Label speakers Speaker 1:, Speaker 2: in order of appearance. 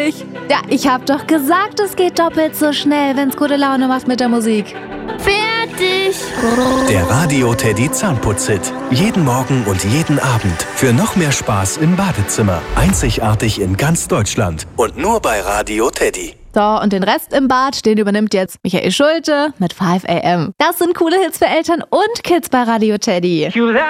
Speaker 1: fertig. Ja, ich hab doch gesagt, es geht doppelt so schnell, wenn's gute Laune macht mit der Musik.
Speaker 2: Fertig.
Speaker 3: Der Radio Teddy Zahnputz-Hit. Jeden Morgen und jeden Abend. Für noch mehr Spaß im Badezimmer. Einzigartig in ganz Deutschland. Und nur bei Radio Teddy.
Speaker 1: So, und den Rest im Bad, den übernimmt jetzt Michael Schulte mit 5 AM. Das sind coole Hits für Eltern und Kids bei Radio Teddy.